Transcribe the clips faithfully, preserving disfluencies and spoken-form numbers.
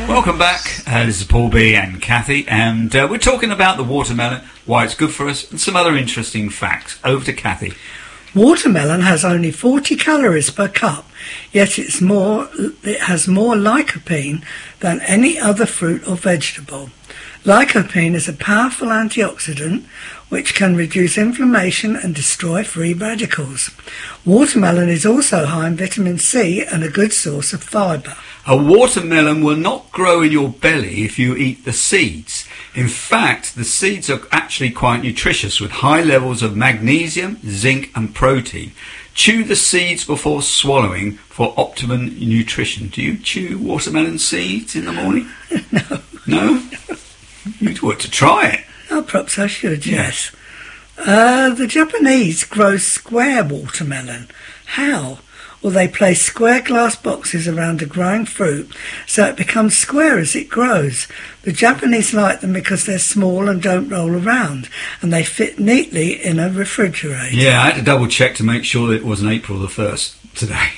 Welcome back. Uh, this is Paul B and Kathy, and uh, we're talking about the watermelon, why it's good for us, and some other interesting facts. Over to Kathy. Watermelon has only forty calories per cup, yet it's more, it has more lycopene than any other fruit or vegetable. Lycopene is a powerful antioxidant which can reduce inflammation and destroy free radicals. Watermelon is also high in vitamin C and a good source of fibre. A watermelon will not grow in your belly if you eat the seeds. In fact, the seeds are actually quite nutritious with high levels of magnesium, zinc and protein. Chew the seeds before swallowing for optimum nutrition. Do you chew watermelon seeds in the morning? No. No? You'd want to try it. Oh, perhaps I should, yes. Uh, the Japanese grow square watermelon. How? Well, they place square glass boxes around a growing fruit so it becomes square as it grows. The Japanese like them because they're small and don't roll around, and they fit neatly in a refrigerator. Yeah, I had to double check to make sure that it wasn't April the first today.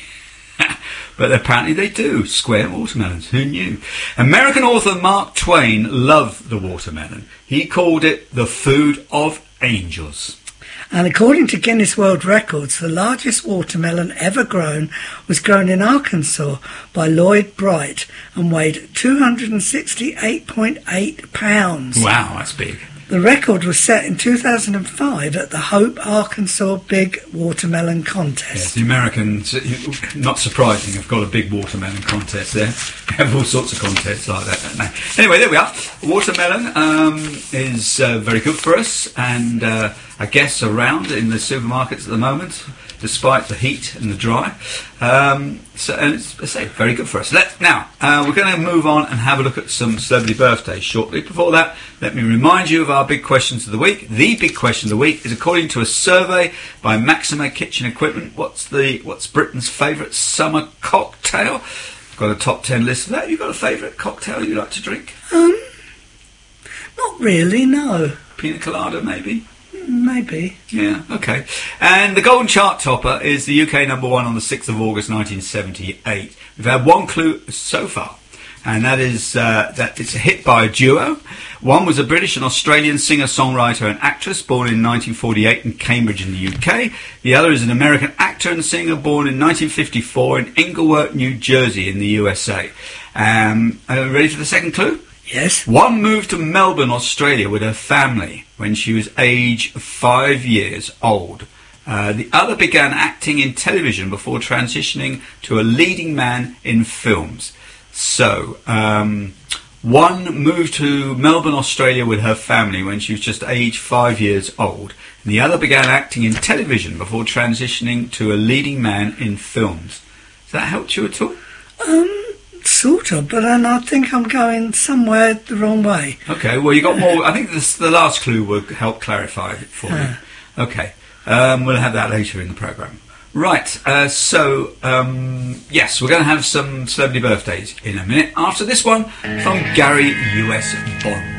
But apparently they do. Square watermelons. Who knew? American author Mark Twain loved the watermelon. He called it the food of angels. And according to Guinness World Records, the largest watermelon ever grown was grown in Arkansas by Lloyd Bright and weighed two hundred sixty-eight point eight pounds. Wow, that's big. The record was set in two thousand five at the Hope, Arkansas Big Watermelon Contest. Yes, the Americans, not surprising, have got a big watermelon contest there. They have all sorts of contests like that, don't they? Anyway, there we are. Watermelon um, is uh, very good for us, and uh, I guess around in the supermarkets at the moment, despite the heat and the dry. Um, so, and it's, I say, very good for us. Let, now, uh, we're going to move on and have a look at some celebrity birthdays shortly. Before that, let me remind you of our big questions of the week. The big question of the week is according to a survey by Maxima Kitchen Equipment. What's the what's Britain's favourite summer cocktail? I've got a top ten list of that. Have you got a favourite cocktail you like to drink? Um, not really, no. Pina colada, maybe? Maybe. Yeah, okay. And the Golden Chart Topper is the U K number one on the sixth of August nineteen seventy-eight. We've had one clue so far, and that is uh, that it's a hit by a duo. One was a British and Australian singer-songwriter and actress born in nineteen forty-eight in Cambridge in the U K. The other is an American actor and singer born in nineteen fifty-four in Inglewood, New Jersey in the U S A. Um, are you ready for the second clue? Yes. One moved to Melbourne, Australia with her family when she was age five years old. Uh, the other began acting in television before transitioning to a leading man in films. So, um, one moved to Melbourne, Australia with her family when she was just age five years old. And the other began acting in television before transitioning to a leading man in films. Does that help you at all? Um... Sort of, but then I think I'm going somewhere the wrong way. Okay, well, you got more. I think this, the last clue will help clarify it for Yeah. you. Okay, um, we'll have that later in the programme. Right, uh, so, um, yes, we're going to have some celebrity birthdays in a minute after this one from Gary U S Bond.